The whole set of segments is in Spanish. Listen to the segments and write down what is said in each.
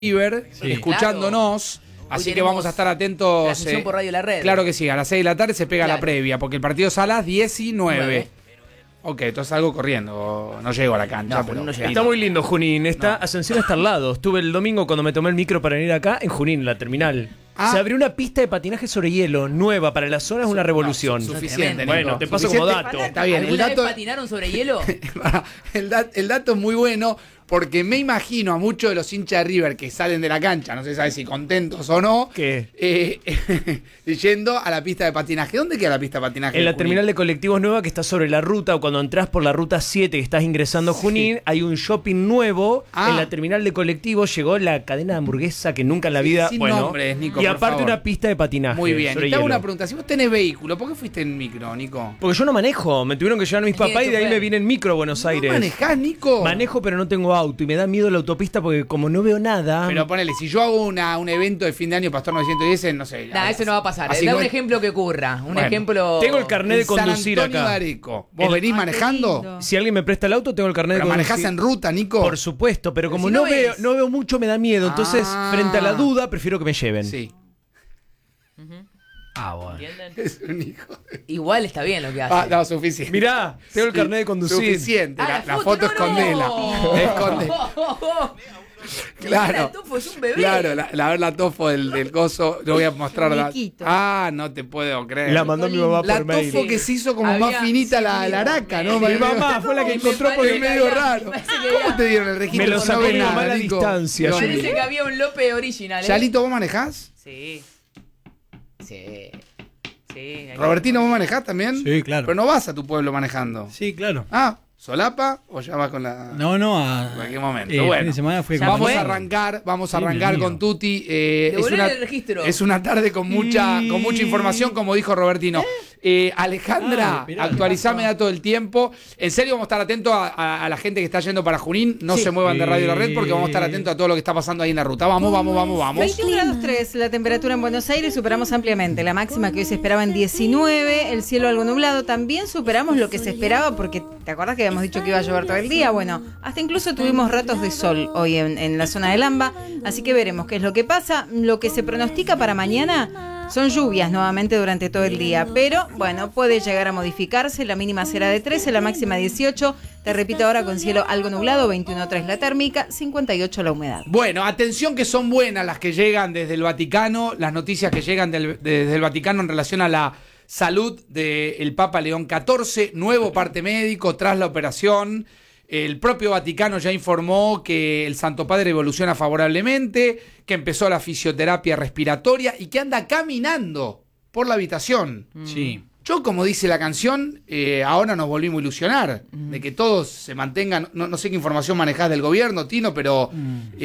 River, Sí. escuchándonos. Hoy Así que tenemos vamos a estar atentos. transmisión por Radio La Red. Claro que sí, a las 6 de la tarde se pega la Claro. previa, porque el partido es a las 19. 9. Ok, entonces salgo corriendo. No llego a la cancha. No, pero no llega. Está muy lindo Junín, Ascensión está al lado. Estuve el domingo cuando me tomé el micro para venir acá en Junín, la terminal. Ah. Se abrió una pista de patinaje sobre hielo nueva para la zona, es una revolución. Suficiente, Tremendo. Nico. Bueno, te paso como Suficiente. dato. Está bien, el ¿Alguna dato, vez patinaron sobre hielo? el dato es muy bueno, porque me imagino a muchos de los hinchas de River que salen de la cancha, no se sabe si contentos o no, ¿Qué? yendo a la pista de patinaje. ¿Dónde queda la pista de patinaje? En la Junín? terminal de colectivos nueva que está sobre la ruta, o cuando entras por la ruta 7 que estás ingresando a Junín, hay un shopping nuevo. Ah. En la terminal de colectivos llegó la cadena de hamburguesa que nunca en la Sí, vida. sin Bueno, nombres, Nico, y por aparte favor. una pista de patinaje. Muy bien. sobre Y te hago hielo. una pregunta. Si vos tenés vehículo, ¿por qué fuiste en micro, Nico? Porque yo no manejo, me tuvieron que llevar mis Es que papás y de ahí chofer. me vine en micro a Buenos Aires. ¿No manejás, Nico? Manejo pero no tengo auto y me da miedo la autopista porque como no veo nada. Pero ponele, si yo hago un evento de fin de año Pastor 910, no sé. Nah, eso no va a pasar. así Da no- un ejemplo que ocurra. Un Bueno, ejemplo. tengo el carnet de en San conducir Antonio acá. de Areco. ¿Vos El- venís Ay, qué manejando? lindo. Si alguien me presta el auto, tengo el carnet ¿Pero de conducir. manejás en ruta, Nico? Por supuesto, pero como si no no veo, ves. no veo mucho, me da miedo. Entonces, Ah. frente a la duda, prefiero que me lleven. Sí. Ah, bueno. ¿Entienden? Es un hijo. Igual está bien lo que hace. Ah, no, suficiente. Mirá, tengo el carnet de conducir. Suficiente. Ah, La foto no, escondela. no. Escondela. Claro. La Tofo es un bebé. Claro, la tofo del coso. Lo voy a mostrar. Muñequito. No te puedo creer. La mandó mi mamá La por mail. tofo que se hizo como Había- más finita sí, la araca, ¿no? Mi mamá fue la que Me encontró parece porque Es medio había- raro. me parece que ¿Cómo había- te dieron el registro? Me lo No sacó ves mi nada, mamá a la Nico. distancia. No, Yo Parece vi. que había un Lope original. ¿eh? Yalito, ¿vos manejás? Sí. Sí. Sí. Robertino, ¿vos manejás también? Sí, claro. Pero no vas a tu pueblo manejando. Sí, claro. ¿Solapa o ya vas con la...? No, En cualquier momento. El Bueno. fin de semana fue Ya con- Vamos fue. a arrancar Sí, con mío. Tuti. Devolver el registro. Es una tarde con mucha información, como dijo Robertino. Alejandra, Ah, mirá, actualizame datos del tiempo. En serio, vamos a estar atentos a la gente que está yendo para Junín. No se muevan de Radio La Red porque vamos a estar atentos a todo lo que está pasando ahí en la ruta. Vamos. 21 grados 3 la temperatura en Buenos Aires, superamos ampliamente la máxima que hoy se esperaba en 19, el cielo algo nublado, también superamos lo que se esperaba porque te acordás que habíamos dicho que iba a llover todo el día, bueno, hasta incluso tuvimos ratos de sol hoy en la zona del AMBA, así que veremos qué es lo que pasa. Lo que se pronostica para mañana son lluvias nuevamente durante todo el día, pero bueno, puede llegar a modificarse, la mínima será de 13, la máxima 18, te repito ahora con cielo algo nublado, 21,3 la térmica, 58 la humedad. Bueno, atención que son buenas las que llegan desde el Vaticano, las noticias que llegan desde el Vaticano en relación a la salud del Papa León XIV, nuevo parte médico tras la operación. El propio Vaticano ya informó que el Santo Padre evoluciona favorablemente, que empezó la fisioterapia respiratoria y que anda caminando por la habitación. Sí. Yo, como dice la canción, ahora nos volvimos a ilusionar de que todos se mantengan. No sé qué información manejás del gobierno, Tino, pero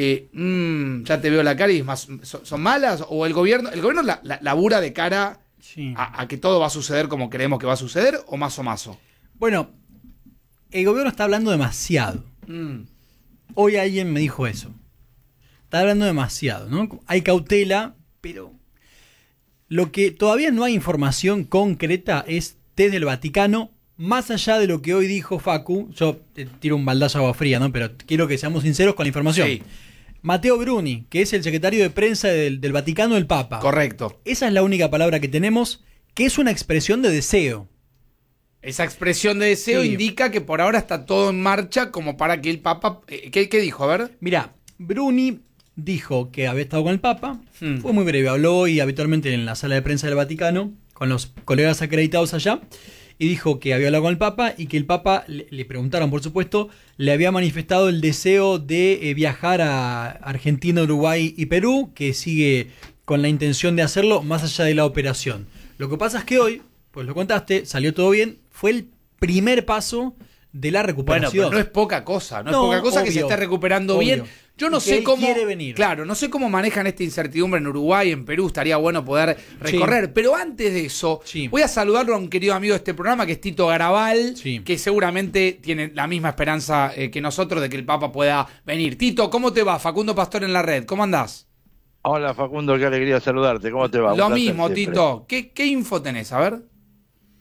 ya te veo la cara y ¿son malas? ¿O el gobierno labura de cara Sí. a que todo va a suceder como creemos que va a suceder o más o mazo? Bueno, el gobierno está hablando demasiado. Hoy alguien me dijo eso. Está hablando demasiado, ¿no? Hay cautela, pero lo que todavía no hay información concreta es desde el Vaticano, más allá de lo que hoy dijo Facu. Yo te tiro un baldazo de agua fría, ¿no? Pero quiero que seamos sinceros con la información. Sí. Matteo Bruni, que es el secretario de prensa del Vaticano del Papa. Correcto. Esa es la única palabra que tenemos, que es una expresión de deseo. Esa expresión de deseo Sí. indica que por ahora está todo en marcha como para que el Papa... ¿Qué dijo? A ver. Mirá, Bruni dijo que había estado con el Papa, Hmm. fue muy breve, habló hoy habitualmente en la sala de prensa del Vaticano, con los colegas acreditados allá, y dijo que había hablado con el Papa y que el Papa, le preguntaron por supuesto, le había manifestado el deseo de viajar a Argentina, Uruguay y Perú, que sigue con la intención de hacerlo más allá de la operación. Lo que pasa es que hoy, pues lo contaste, salió todo bien, fue el primer paso de la Bueno, recuperación. pero no es poca cosa, no es No, poca cosa que se obvio, esté recuperando obvio. bien. Yo no Y que sé él cómo quiere venir. Claro, no sé cómo manejan esta incertidumbre en Uruguay, en Perú, estaría bueno poder recorrer, pero antes de eso, Sí. voy a saludarlo a un querido amigo de este programa que es Tito Garabal, Sí. que seguramente tiene la misma esperanza que nosotros de que el Papa pueda venir. Tito, ¿cómo te va? Facundo Pastor en la red, ¿cómo andás? Hola Facundo, qué alegría saludarte. ¿Cómo te va? Un Lo placer mismo, siempre. Tito. ¿Qué info tenés? A ver.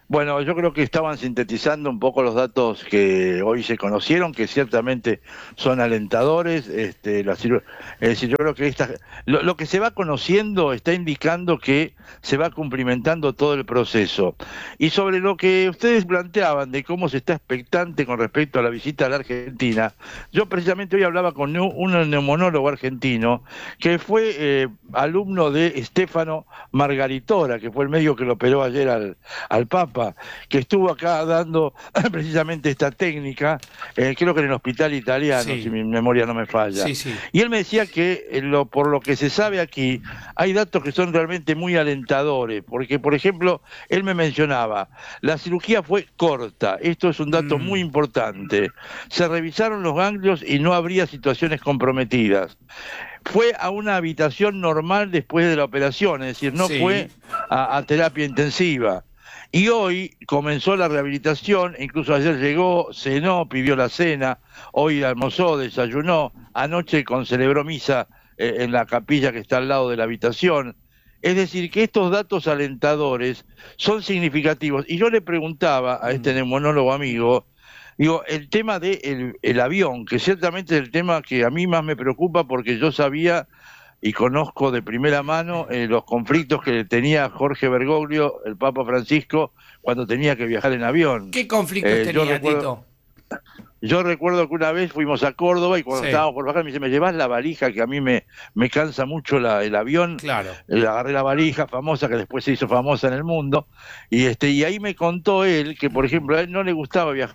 Bueno, yo creo que estaban sintetizando un poco los datos que hoy se conocieron, que ciertamente son alentadores. Es decir, yo creo que lo que se va conociendo está indicando que se va cumplimentando todo el proceso. Y sobre lo que ustedes planteaban de cómo se está expectante con respecto a la visita a la Argentina, yo precisamente hoy hablaba con un neumonólogo argentino que fue alumno de Stefano Margaritora, que fue el médico que lo operó ayer al Papa, que estuvo acá dando precisamente esta técnica, creo que en el hospital italiano, Sí. si mi memoria no me falla. Sí, sí. Y él me decía que por lo que se sabe aquí, hay datos que son realmente muy alentadores, porque por ejemplo, él me mencionaba, la cirugía fue corta, esto es un dato muy importante, se revisaron los ganglios y no habría situaciones comprometidas. Fue a una habitación normal después de la operación, es decir, no Sí. fue a terapia intensiva. Y hoy comenzó la rehabilitación, incluso ayer llegó, cenó, pidió la cena, hoy almorzó, desayunó, anoche celebró misa en la capilla que está al lado de la habitación. Es decir, que estos datos alentadores son significativos. Y yo le preguntaba a este neumonólogo amigo, digo, el tema del el avión, que ciertamente es el tema que a mí más me preocupa porque yo sabía y conozco de primera mano los conflictos que tenía Jorge Bergoglio, el Papa Francisco, cuando tenía que viajar en avión. ¿Qué conflictos tenía, Tito? Yo recuerdo que una vez fuimos a Córdoba y cuando Sí. estábamos por bajar me dice, ¿me llevas la valija? Que a mí me cansa mucho el avión. Claro. Agarré la valija famosa, que después se hizo famosa en el mundo, y ahí me contó él que, por ejemplo, a él no le gustaba viajar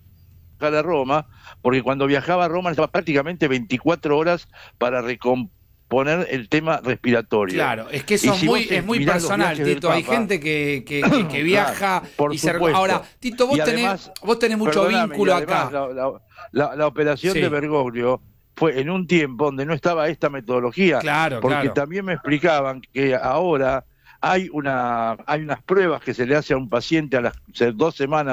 a Roma, porque cuando viajaba a Roma estaba prácticamente 24 horas para recomponer el tema respiratorio. Claro, es que Y eso si es muy mirás los personal, viajes del Tito. Hay Papa- gente que viaja Claro, por y supuesto. Ahora, Tito, vos Y tenés, además, vos tenés mucho perdóname, vínculo y además acá. La operación Sí. de Bergoglio fue en un tiempo donde no estaba esta metodología, Claro, porque claro. también me explicaban que ahora hay unas pruebas que se le hace a un paciente a las 2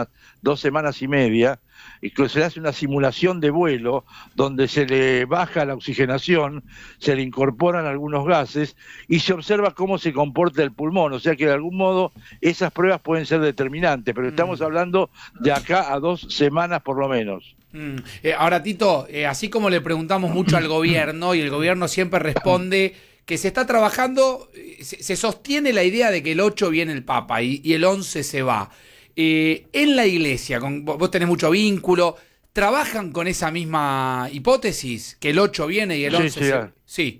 semanas y media, y que se le hace una simulación de vuelo donde se le baja la oxigenación, se le incorporan algunos gases y se observa cómo se comporta el pulmón, o sea que de algún modo esas pruebas pueden ser determinantes, pero estamos hablando de acá a 2 semanas por lo menos. Ahora, Tito, así como le preguntamos mucho al gobierno y el gobierno siempre responde que se está trabajando, se sostiene la idea de que el 8 viene el Papa y el 11 se va. En la iglesia, vos tenés mucho vínculo, ¿trabajan con esa misma hipótesis? ¿Que el 8 viene y el 11 sí. Sí.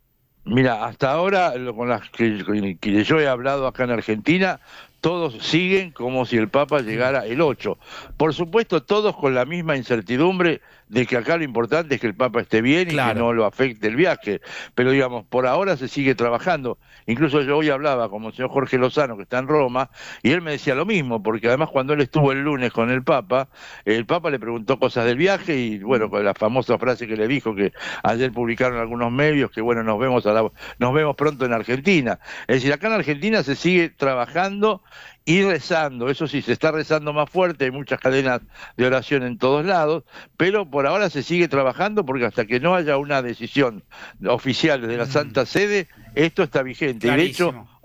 Mira, hasta ahora, con las que yo he hablado acá en Argentina, todos siguen como si el Papa llegara el 8. Por supuesto, todos con la misma incertidumbre de que acá lo importante es que el Papa esté bien y Claro. que no lo afecte el viaje. Pero digamos, por ahora se sigue trabajando. Incluso yo hoy hablaba con el señor Jorge Lozano, que está en Roma, y él me decía lo mismo, porque además cuando él estuvo el lunes con el Papa le preguntó cosas del viaje y bueno, con la famosa frase que le dijo, que ayer publicaron algunos medios, que bueno, nos vemos pronto en Argentina. Es decir, acá en Argentina se sigue trabajando y rezando, eso sí, se está rezando más fuerte, hay muchas cadenas de oración en todos lados, pero por ahora se sigue trabajando porque hasta que no haya una decisión oficial desde la Santa Sede, esto está vigente. Clarísimo. Y de hecho,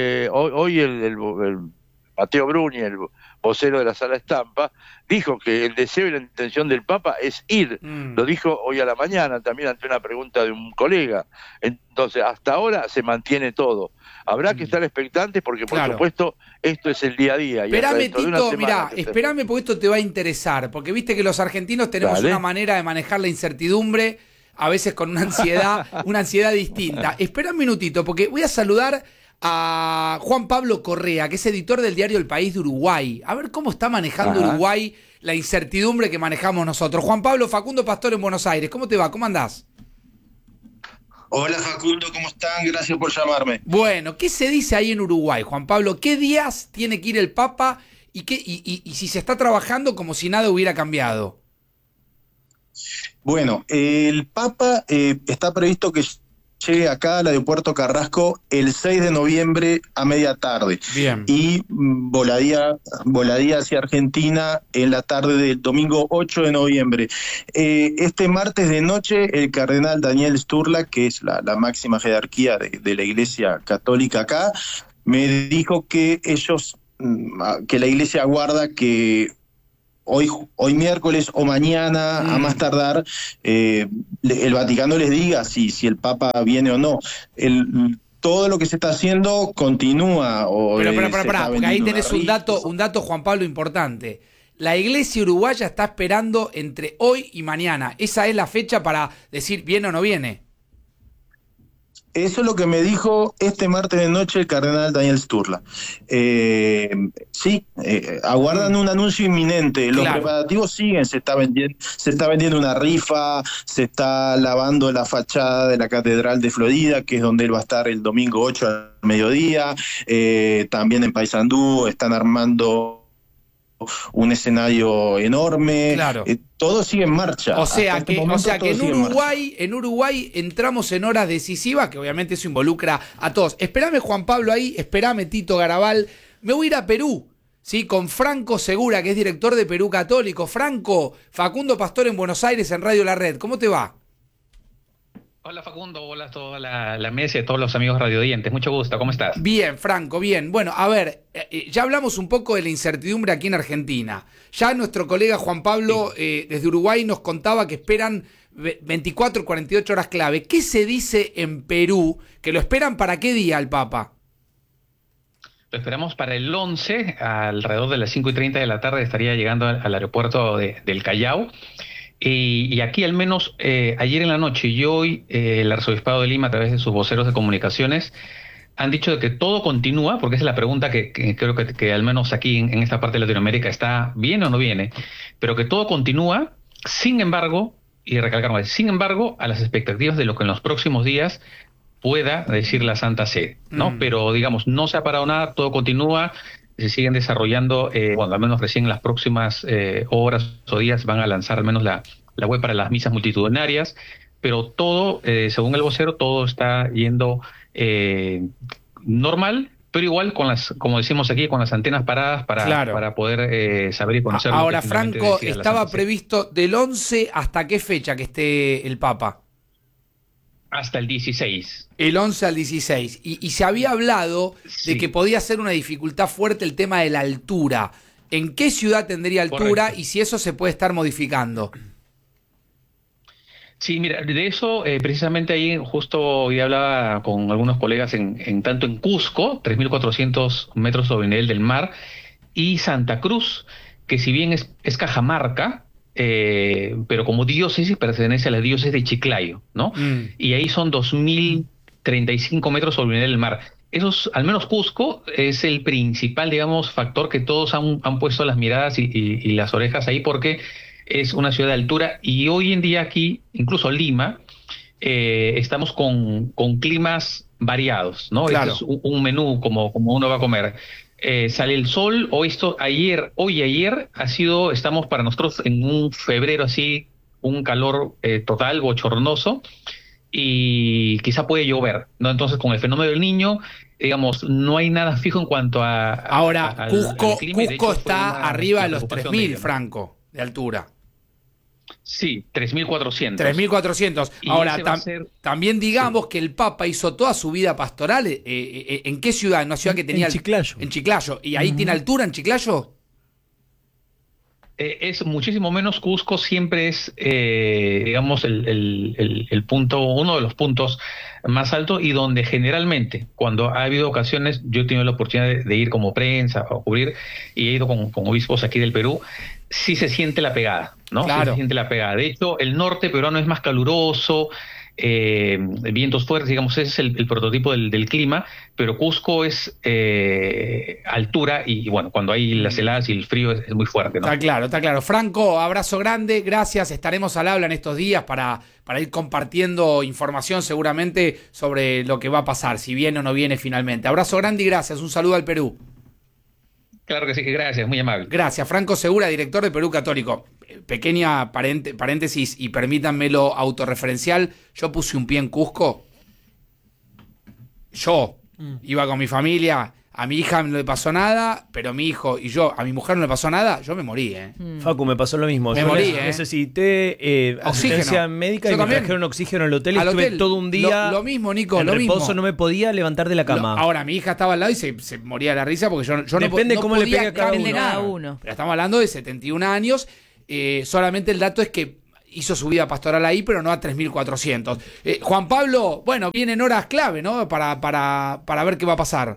hoy el Mateo Bruni, el vocero de la Sala Estampa, dijo que el deseo y la intención del Papa es ir. Lo dijo hoy a la mañana, también ante una pregunta de un colega. Entonces, hasta ahora se mantiene todo. Habrá que estar expectantes porque, por Claro. supuesto, esto es el día a día. Y hasta Espérame, dentro de una Tito, semana mirá, que se- espérame porque esto te va a interesar, porque viste que los argentinos tenemos Dale. una manera de manejar la incertidumbre, a veces con una ansiedad distinta. Espera un minutito, porque voy a saludar a Juan Pablo Correa, que es editor del diario El País de Uruguay. A ver cómo está manejando Ajá. Uruguay la incertidumbre que manejamos nosotros. Juan Pablo, Facundo Pastor en Buenos Aires. ¿Cómo te va? ¿Cómo andás? Hola Facundo, ¿cómo están? Gracias por llamarme. Bueno, ¿qué se dice ahí en Uruguay, Juan Pablo? ¿Qué días tiene que ir el Papa y si se está trabajando como si nada hubiera cambiado? Bueno, el Papa está previsto que llegue acá al aeropuerto Carrasco el 6 de noviembre a media tarde. Bien. Y volaría hacia Argentina en la tarde del domingo 8 de noviembre. Este martes de noche, el cardenal Daniel Sturla, que es la máxima jerarquía de la Iglesia Católica acá, me dijo que ellos que la Iglesia aguarda que hoy miércoles o mañana, a más tardar, el Vaticano les diga si el Papa viene o no. Todo lo que se está haciendo continúa. Pero, porque ahí tenés un dato, Juan Pablo, importante. La Iglesia uruguaya está esperando entre hoy y mañana. Esa es la fecha para decir viene o no viene. Eso es lo que me dijo este martes de noche el cardenal Daniel Sturla. Sí, aguardan un anuncio inminente. Los preparativos siguen, se está vendiendo una rifa, se está lavando la fachada de la Catedral de Florida, que es donde él va a estar el domingo 8 al mediodía. También en Paysandú están armando un escenario enorme. Claro. Todo sigue en marcha. O sea que en Uruguay entramos en horas decisivas, que obviamente eso involucra a todos. Espérame, Juan Pablo, ahí, espérame, Tito Garabal. Me voy a ir a Perú, ¿sí? Con Franco Segura, que es director de Perú Católico. Franco, Facundo Pastor en Buenos Aires, en Radio La Red. ¿Cómo te va? Hola Facundo, hola a toda la mesa y a todos los amigos radiodientes. Mucho gusto, ¿cómo estás? Bien, Franco, bien. Bueno, a ver, ya hablamos un poco de la incertidumbre aquí en Argentina. Ya nuestro colega Juan Pablo desde Uruguay nos contaba que esperan 24, 48 horas clave. ¿Qué se dice en Perú? ¿Que lo esperan para qué día al Papa? Lo esperamos para el 11, alrededor de las 5:30 de la tarde estaría llegando al aeropuerto del Callao. Y aquí al menos ayer en la noche y hoy el Arzobispado de Lima, a través de sus voceros de comunicaciones, han dicho de que todo continúa, porque esa es la pregunta que creo que al menos aquí en esta parte de Latinoamérica está, ¿viene o no viene? Pero que todo continúa, sin embargo, y recalcamos, sin embargo, a las expectativas de lo que en los próximos días pueda decir la Santa Sede, ¿no? Pero digamos, no se ha parado nada, todo continúa. Se siguen desarrollando, al menos recién en las próximas horas o días van a lanzar al menos la web para las misas multitudinarias, pero todo, según el vocero, todo está yendo normal, pero igual con como decimos aquí, con las antenas paradas para poder saber y conocer. Ahora, lo que Franco, estaba previsto del 11 hasta qué fecha que esté el Papa. Hasta el 16. El 11 al 16. Y se había hablado de que podía ser una dificultad fuerte el tema de la altura. ¿En qué ciudad tendría altura? Correcto. Y si eso se puede estar modificando. Sí, mira, de eso precisamente ahí justo hoy hablaba con algunos colegas tanto en Cusco, 3.400 metros sobre el nivel del mar, y Santa Cruz, que si bien es Cajamarca, pero como diócesis pertenece a la diócesis de Chiclayo, ¿no? Y ahí son 2.035 metros sobre el nivel del mar. Esos, al menos Cusco, es el principal, digamos, factor que todos han puesto las miradas y las orejas ahí, porque es una ciudad de altura, y hoy en día aquí, incluso Lima, estamos con climas variados, ¿no? Claro. Este es un menú como uno va a comer. Sale el sol, hoy y ayer estamos para nosotros en un febrero así, un calor total, bochornoso, y quizá puede llover, ¿no? Entonces, con el fenómeno del Niño, digamos, no hay nada fijo en cuanto a... Ahora, Cusco está arriba de los 3.000, de Franco, de altura. Sí, 3.400. 3.400. Ahora, también digamos que el Papa hizo toda su vida pastoral. ¿En qué ciudad? En una ciudad que tenía... En Chiclayo. En Chiclayo. ¿Y ahí tiene altura en Chiclayo? Es muchísimo menos. Cusco siempre es, digamos, el punto, uno de los puntos más altos, y donde generalmente, cuando ha habido ocasiones, yo he tenido la oportunidad de ir como prensa o cubrir, y he ido con obispos aquí del Perú, sí se siente la pegada, ¿no? Claro. Sí se siente la pegada. De hecho, el norte peruano es más caluroso, vientos fuertes, digamos, ese es el prototipo del clima, pero Cusco es altura, y bueno, cuando hay las heladas y el frío es muy fuerte, ¿no? Está claro. Franco, abrazo grande, gracias. Estaremos al habla en estos días para ir compartiendo información seguramente sobre lo que va a pasar, si viene o no viene finalmente. Abrazo grande y gracias. Un saludo al Perú. Claro que sí, gracias, muy amable. Gracias, Franco Segura, director de Perú Católico. Pequeña paréntesis, y permítanmelo autorreferencial. Yo puse un pie en Cusco. Yo iba con mi familia A mi hija no le pasó nada, pero a mi hijo y yo, a mi mujer no le pasó nada, yo me morí, Facu, me pasó lo mismo. Me Yo morí, necesité asistencia médica Yo y me también. trajeron oxígeno al hotel y Al estuve hotel. todo un día Lo mismo, Nico, en lo reposo, mismo. no me podía levantar de la cama. Ahora, mi hija estaba al lado y se moría de la risa porque yo Depende no cómo le podía pegue a cada Depende de caminar. cada uno. Pero estamos hablando de 71 años. Solamente el dato es que hizo su vida pastoral ahí, pero no a 3.400. Juan Pablo, bueno, vienen horas clave, ¿no? Para ver qué va a pasar.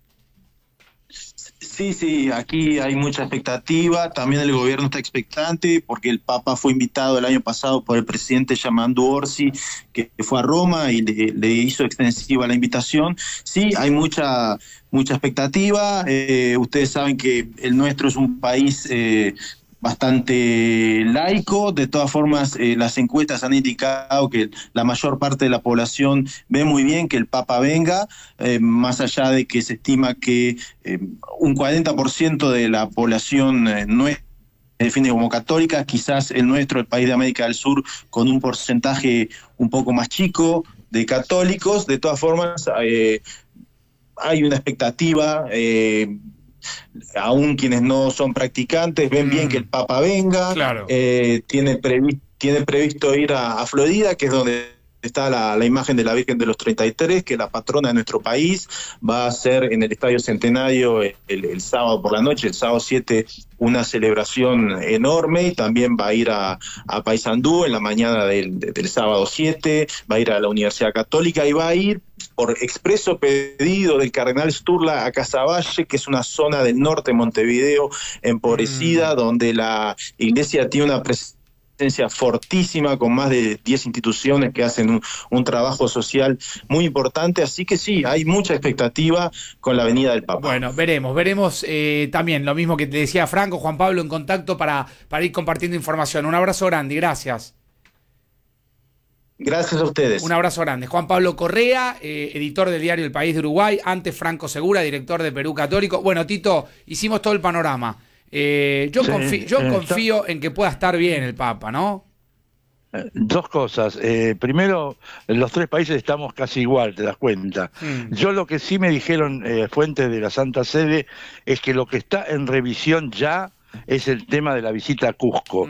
Sí, aquí hay mucha expectativa, también el gobierno está expectante porque el Papa fue invitado el año pasado por el presidente Yamandu Orsi, que fue a Roma y le hizo extensiva la invitación. Sí, hay mucha expectativa, ustedes saben que el nuestro es un país bastante laico. De todas formas, las encuestas han indicado que la mayor parte de la población ve muy bien que el Papa venga, más allá de que se estima que un 40% de la población no es define como católica, quizás el nuestro, el país de América del Sur, con un porcentaje un poco más chico de católicos. De todas formas, hay una expectativa, aún quienes no son practicantes ven bien que el Papa venga. Claro. Tiene previsto ir a Florida, que es donde está la imagen de la Virgen de los 33, que es la patrona de nuestro país. Va a ser en el Estadio Centenario el sábado por la noche, el sábado 7, una celebración enorme, y también va a ir a Paysandú en la mañana del sábado 7, va a ir a la Universidad Católica y va a ir por expreso pedido del cardenal Sturla a Casaballe, que es una zona del norte de Montevideo empobrecida, donde la iglesia tiene una presencia fortísima, con más de 10 instituciones que hacen un trabajo social muy importante. Así que sí, hay mucha expectativa con la venida del Papa. Bueno, veremos también lo mismo que te decía Franco, Juan Pablo, en contacto para ir compartiendo información. Un abrazo grande, gracias. Gracias a ustedes. Un abrazo grande. Juan Pablo Correa, editor del diario El País de Uruguay, antes Franco Segura, director de Perú Católico. Bueno, Tito, hicimos todo el panorama. Yo confío en que pueda estar bien el Papa, ¿no? Dos cosas. Primero, los tres países estamos casi igual, te das cuenta. Yo lo que sí me dijeron fuentes de la Santa Sede es que lo que está en revisión ya es el tema de la visita a Cusco.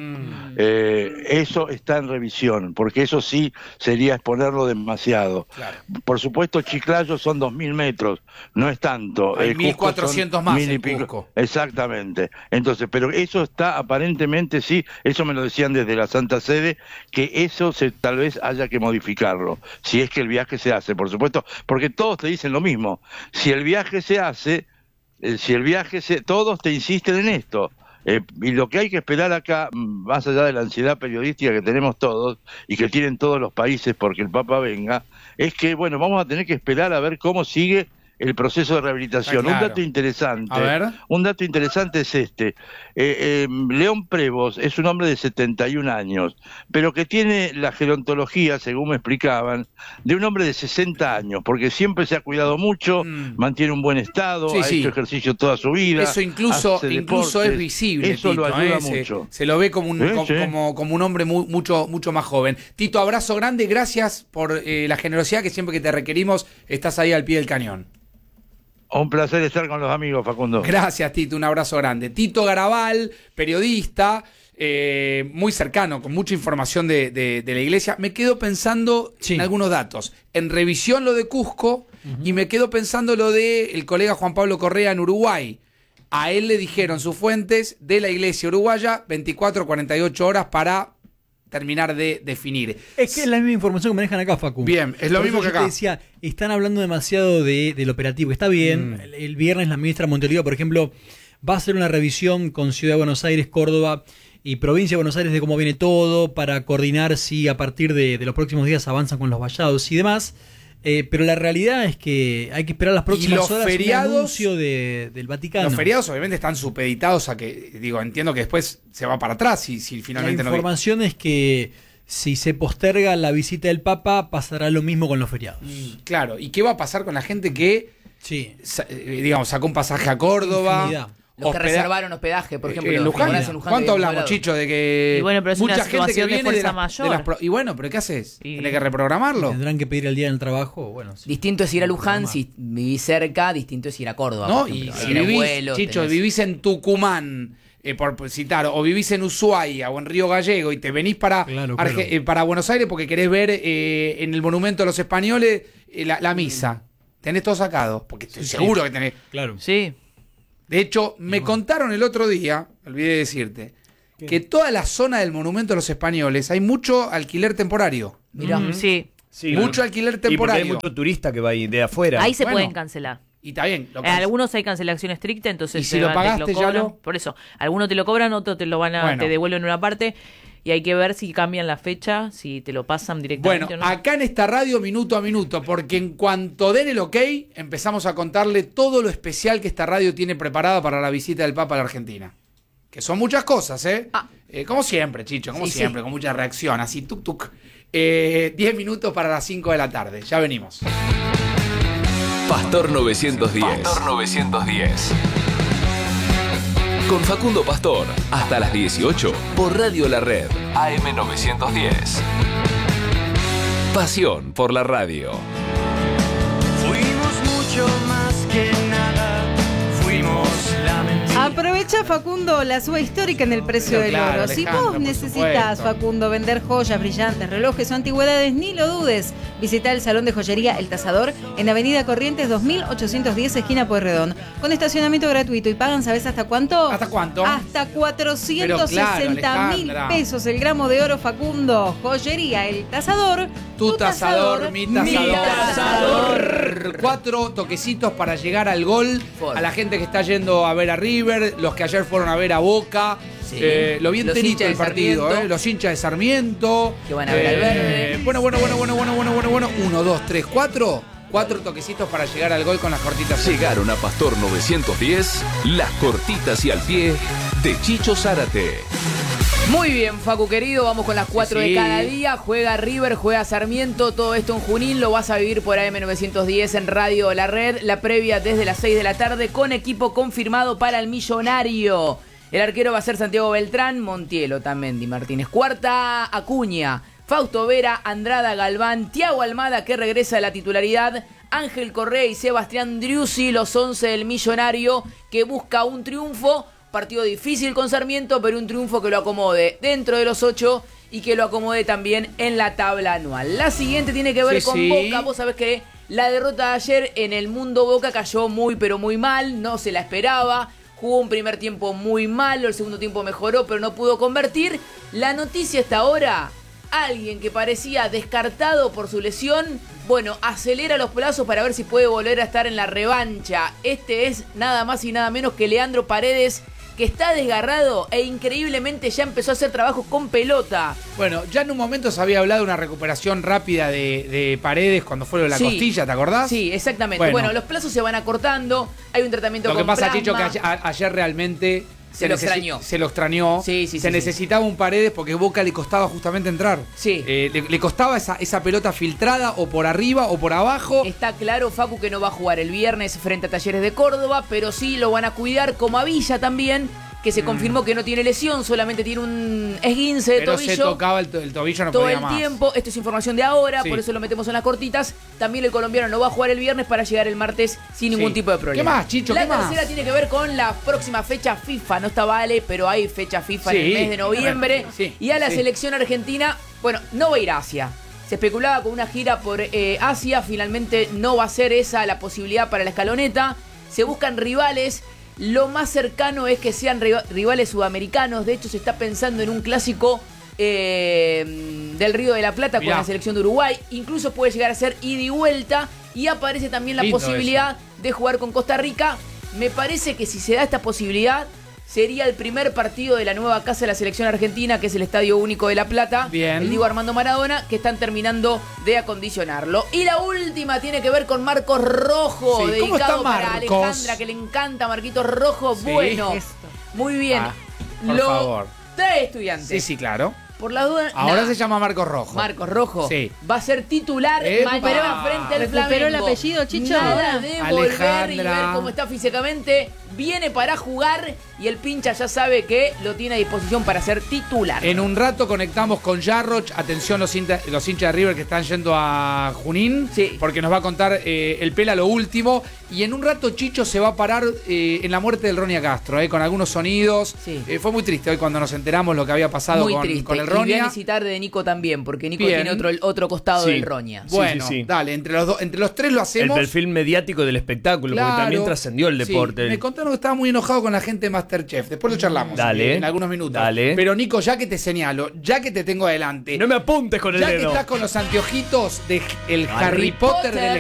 Eso está en revisión, porque eso sí sería exponerlo demasiado. Claro. Por supuesto, Chiclayo son 2.000 metros, no es tanto. Hay 1.400 más en Cusco. Exactamente. Entonces, pero eso está aparentemente, sí, eso me lo decían desde la Santa Sede, que eso tal vez haya que modificarlo, si es que el viaje se hace, por supuesto, porque todos te dicen lo mismo. Si el viaje se hace, todos te insisten en esto. Y lo que hay que esperar acá, más allá de la ansiedad periodística que tenemos todos y que tienen todos los países porque el Papa venga, es que, bueno, vamos a tener que esperar a ver cómo sigue el proceso de rehabilitación. Claro. Un dato interesante es este. León Prevos es un hombre de 71 años, pero que tiene la gerontología, según me explicaban, de un hombre de 60 años, porque siempre se ha cuidado mucho, mantiene un buen estado, ha hecho ejercicio toda su vida. Eso incluso es visible. Eso Tito, lo ayuda mucho. Se lo ve como un hombre mucho más joven. Tito, abrazo grande, gracias por la generosidad, que siempre que te requerimos estás ahí al pie del cañón. Un placer estar con los amigos, Facundo. Gracias, Tito, un abrazo grande. Tito Garabal, periodista, muy cercano, con mucha información de la iglesia. Me quedo pensando en algunos datos. En revisión lo de Cusco, y me quedo pensando lo del colega Juan Pablo Correa en Uruguay. A él le dijeron sus fuentes de la iglesia uruguaya 24 48 horas para terminar de definir. Es que es la misma información que manejan acá, Facu. Bien, es lo mismo que acá. Te decía, están hablando demasiado del operativo. Está bien, el viernes la ministra Monteliva, por ejemplo, va a hacer una revisión con Ciudad de Buenos Aires, Córdoba y Provincia de Buenos Aires de cómo viene todo, para coordinar si a partir de los próximos días avanzan con los vallados y demás. Pero la realidad es que hay que esperar las próximas horas un anuncio del Vaticano. Los feriados obviamente están supeditados a que, entiendo que después se va para atrás si finalmente la información es que si se posterga la visita del Papa, pasará lo mismo con los feriados. Claro, ¿y qué va a pasar con la gente que sacó un pasaje a Córdoba Los que reservaron hospedaje, por ejemplo. En Luján. ¿Cuánto hablamos, Chicho, de que y bueno, pero es mucha una gente que situación de viene fuerza de mayor. y bueno, pero ¿qué haces? ¿Tenés que reprogramarlo? Tendrán que pedir el día en el trabajo. Bueno, sí. Distinto es ir a Luján si vivís cerca, distinto es ir a Córdoba. No, por ejemplo. y si Ir a vivís, vuelos, Chicho, tenés- vivís en Tucumán, por citar, o vivís en Ushuaia o en Río Gallego y te venís para, Claro. para Buenos Aires porque querés ver en el Monumento de los Españoles la misa. Tenés todo sacado, porque estoy seguro que tenés. Claro. Sí. De hecho, me contaron el otro día, olvidé decirte, que toda la zona del Monumento de los Españoles hay mucho alquiler temporario. Mirá. Sí. Sí, Mucho alquiler Y porque temporario. hay mucho turista que va ahí de afuera. Ahí se Bueno. pueden cancelar. Y está bien. Algunos hay cancelación estricta, entonces ¿Y si lo te pagaste, ya cobran. lo? Por eso, algunos te lo cobran, otros te lo van a, Bueno. te devuelven una parte y hay que ver si cambian la fecha, si te lo pasan Bueno, directamente o no. acá en esta radio minuto a minuto, porque en cuanto den el ok, empezamos a contarle todo lo especial que esta radio tiene preparada para la visita del Papa a la Argentina. Que son muchas cosas, ¿eh? Como siempre, Chicho, como Sí, siempre, sí. con mucha reacción, así tuk tuk. 10 minutos para las 5 de la tarde, ya venimos. Pastor 910. Pastor 910. Con Facundo Pastor, hasta las 18 por Radio La Red, AM 910. Pasión por la radio. Fuimos mucho más que nada, fuimos la mentira. Aprovecha, Facundo, la suba histórica en el precio Pero del claro, oro. Si Alejandra, vos por necesitas, supuesto. Facundo, vender joyas, brillantes, relojes o antigüedades, ni lo dudes. Visita el Salón de Joyería El Tasador en Avenida Corrientes 2810, esquina Pueyrredón. Con estacionamiento gratuito y pagan, ¿sabes hasta cuánto? ¿Hasta cuánto? Hasta Pero claro, 460.000 Alejandra. pesos el gramo de oro, Facundo. Joyería El Tasador. Tu tasador, mi tasador. tasador. 4 toquecitos para llegar al gol. Por. A la gente que está yendo a ver a River, los que ayer fueron a ver a Boca. Sí. Lo vi Los enterito hinchas el de partido, Sarmiento. los hinchas de Sarmiento. Que van a ver al verde. Bueno. 1, 2, 3, 4. 4 toquecitos para llegar al gol con las cortitas. Llegaron a Pastor 910 las cortitas y al pie de Chicho Zárate. Muy bien, Facu querido, vamos con las 4 Sí. de cada día. Juega River, juega Sarmiento, todo esto en Junín. Lo vas a vivir por AM910 en Radio La Red. La previa desde las 6 de la tarde con equipo confirmado para el Millonario. El arquero va a ser Santiago Beltrán, Montiel, Otamendi, Martínez Cuarta, Acuña, Fausto Vera, Andrada Galván, Thiago Almada que regresa a la titularidad, Ángel Correa y Sebastián Driussi, los 11 del Millonario que busca un triunfo. Partido difícil con Sarmiento, pero un triunfo que lo acomode dentro de los 8 y que lo acomode también en la tabla anual. La siguiente tiene que ver Sí, con sí. Boca. Vos sabés que la derrota de ayer en el mundo Boca cayó muy pero muy mal, no se la esperaba. Jugó un primer tiempo muy malo, el segundo tiempo mejoró, pero no pudo convertir. La noticia hasta ahora, alguien que parecía descartado por su lesión, bueno, acelera los plazos para ver si puede volver a estar en la revancha. Este es nada más y nada menos que Leandro Paredes, que está desgarrado e increíblemente ya empezó a hacer trabajo con pelota. Bueno, ya en un momento se había hablado de una recuperación rápida de Paredes cuando fue lo de la Sí. costilla, ¿te acordás? Sí, exactamente. Bueno, los plazos se van acortando, hay un tratamiento Lo que con pasa, plasma. Chicho, que ayer realmente Se lo extrañó. Se lo extrañó. Sí, sí, se sí, necesitaba un Paredes porque Boca le costaba justamente entrar. Sí. Le costaba esa pelota filtrada o por arriba o por abajo. Está claro, Facu, que no va a jugar el viernes frente a Talleres de Córdoba, pero sí lo van a cuidar, como a Villa también, que se confirmó que no tiene lesión, solamente tiene un esguince de Pero tobillo. se tocaba el tobillo, no todo podía el más. tiempo. Esto es información de ahora, Sí. por eso lo metemos en las cortitas. También el colombiano no va a jugar el viernes para llegar el martes sin ningún Sí. tipo de problema. ¿Qué más, Chicho? La ¿Qué más? tercera tiene que ver con la próxima fecha FIFA. No está Vale, pero hay fecha FIFA en Sí. el mes de noviembre. Sí. Y a la Sí. selección argentina, bueno, no va a ir a Asia. Se especulaba con una gira por Asia, finalmente no va a ser esa la posibilidad para la escaloneta. Se buscan rivales. Lo más cercano es que sean rivales sudamericanos. De hecho, se está pensando en un clásico del Río de la Plata Mirá. con la selección de Uruguay. Incluso puede llegar a ser ida y vuelta. Y aparece también la Lindo posibilidad de jugar con Costa Rica. Me parece que si se da esta posibilidad, sería el primer partido de la nueva casa de la selección argentina, que es el Estadio Único de La Plata. Bien. El Diego Armando Maradona, que están terminando de acondicionarlo. Y la última tiene que ver con Marcos Rojo, Sí, ¿cómo dedicado está para Marcos? Alejandra, que le encanta Marquitos Rojo. Sí. Bueno, Esto. muy bien. Ah, por favor. Trae Estudiantes. Sí, sí, claro. Por la duda. Ahora nah. se llama Marcos Rojo. Marcos Rojo Sí. va a ser titular Epa. mañana frente al ¿Recuperó Flamengo. el apellido, Chicho, Nada ahora? de volver y Alejandra. ver cómo está físicamente. viene para jugar y el pincha ya sabe que lo tiene a disposición para ser titular. En un rato conectamos con Jarroch. Atención los hinchas de River que están yendo a Junín, porque nos va a contar el Pela lo último. Y en un rato Chicho se va a parar en la muerte del Ronia Castro, con algunos sonidos. Fue muy triste hoy cuando nos enteramos lo que había pasado con el Ronia. Y voy a necesitar de Nico también, porque Nico tiene otro costado del Ronia. Bueno, dale, entre los tres lo hacemos. El perfil mediático del espectáculo, porque también trascendió el deporte. Me contaron que estaba muy enojado con la gente de Masterchef. Después lo charlamos en algunos minutos. Dale. Pero Nico, ya que te señalo, ya que te tengo adelante, no me apuntes con el dedo. Ya que estás con los anteojitos de el Harry Potter del